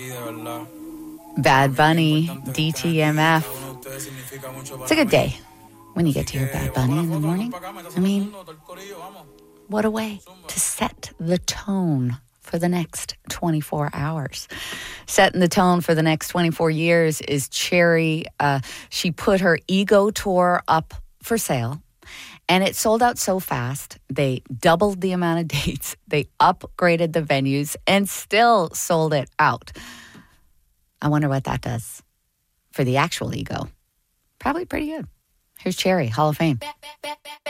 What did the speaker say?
Bad Bunny, DTMF. It's a good day when you get to hear Bad Bunny in the morning. I mean, what a way to set the tone for the next 24 hours. Setting the tone for the next 24 years is Cherry. She put her Ego tour up for sale, and it sold out so fast. They doubled the amount of dates. They upgraded the venues and still sold it out. I wonder what that does for the actual Ego. Probably pretty good. Here's Cherry, Hall of Fame.